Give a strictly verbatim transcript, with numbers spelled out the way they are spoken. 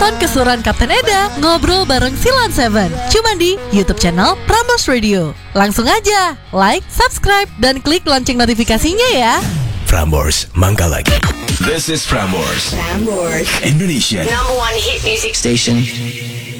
Nonton keseruan Kapten Eda ngobrol bareng Silan Seven cuma di YouTube channel Prambors Radio. Langsung aja like, subscribe, dan klik lonceng notifikasinya ya. Prambors Mangkalagi. This is Prambors, Prambors, Indonesia number one hit music station.